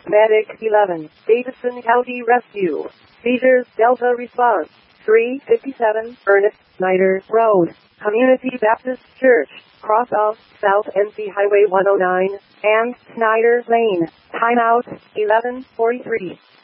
Medic 11, Davidson County Rescue. Seizures Delta response. 357 Ernest Snyder Road, Community Baptist Church, cross of South NC Highway 109, and Snyder Lane. Timeout 11:43.